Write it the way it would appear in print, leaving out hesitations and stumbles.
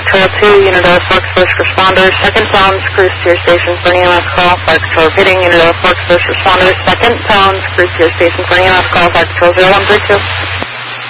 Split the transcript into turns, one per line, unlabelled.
Patrol 2, Unit of Forks First Responders, 2nd Town, cruise to your station for an EMS call. Fire Patrol repeating, Unit of Forks First Responders, 2nd Town, cruise to your station for an EMS call. Fire Patrol 0132.